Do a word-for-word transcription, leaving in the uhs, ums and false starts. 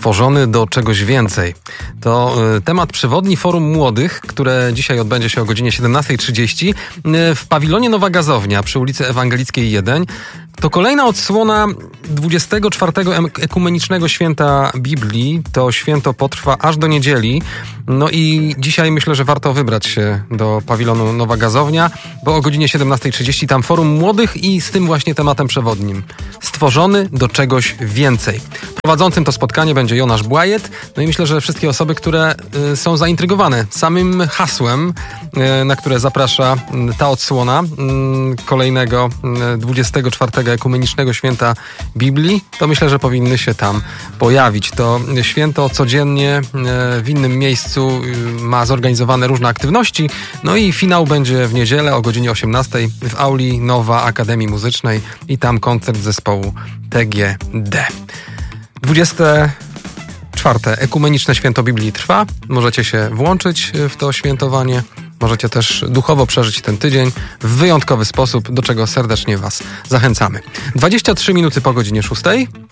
Stworzony do czegoś więcej. To y, temat przewodni Forum Młodych, które dzisiaj odbędzie się o godzinie siedemnasta trzydzieści y, w pawilonie Nowa Gazownia przy ulicy Ewangelickiej jeden. To kolejna odsłona dwudziestego czwartego Ekumenicznego Święta Biblii. To święto potrwa aż do niedzieli. No i dzisiaj myślę, że warto wybrać się do pawilonu Nowa Gazownia, bo o godzinie siedemnasta trzydzieści tam Forum Młodych i z tym właśnie tematem przewodnim. Stworzony do czegoś więcej. Prowadzącym to spotkanie będzie Jonasz Błajet. No i myślę, że wszystkie osoby, które y, są zaintrygowane samym hasłem, y, na które zaprasza y, ta odsłona y, kolejnego y, dwudziestego czwartego Ekumenicznego Święta Biblii, to myślę, że powinny się tam pojawić. To święto codziennie y, w innym miejscu y, ma zorganizowane różne aktywności. No i finał będzie w niedzielę o godzinie osiemnastej w auli Nowa Akademii Muzycznej i tam koncert zespołu T G D. dwudzieste czwarte Ekumeniczne Święto Biblii trwa. Możecie się włączyć w to świętowanie. Możecie też duchowo przeżyć ten tydzień w wyjątkowy sposób, do czego serdecznie Was zachęcamy. dwadzieścia trzy minuty po godzinie szóstej.